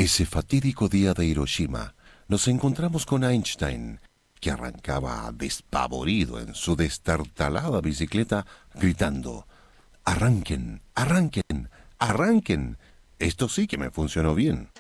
Ese fatídico día de Hiroshima, nos encontramos con Einstein, que arrancaba despavorido en su destartalada bicicleta, gritando: «¡Arranquen! ¡Arranquen! ¡Arranquen! Esto sí que me funcionó bien».